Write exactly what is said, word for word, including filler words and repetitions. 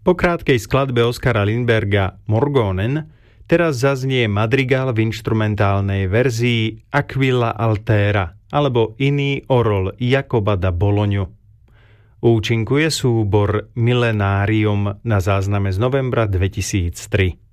Po krátkej skladbe Oskara Lindberga Morgonen teraz zaznie madrigál v inštrumentálnej verzii Aquila Altera alebo iný orol Jacoba da Bologna. Účinkuje súbor Millenarium na zázname z novembra dvetisíctri.